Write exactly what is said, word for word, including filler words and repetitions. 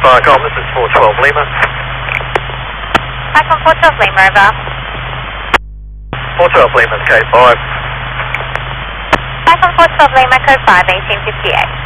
Viacom, this is four twelve Lima. Viacom four twelve Lima, over. four twelve Lima, code five. Viacom four twelve Lima, code five, eighteen fifty-eight.